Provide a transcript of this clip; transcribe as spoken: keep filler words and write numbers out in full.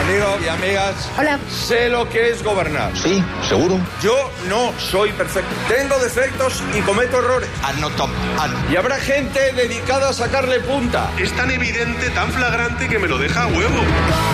Amigos y amigas. Hola. Sé lo que es gobernar. Sí, seguro. Yo no soy perfecto. Tengo defectos y cometo errores. Hazlo top. Y habrá gente dedicada a sacarle punta. Es tan evidente, tan flagrante que me lo deja a huevo.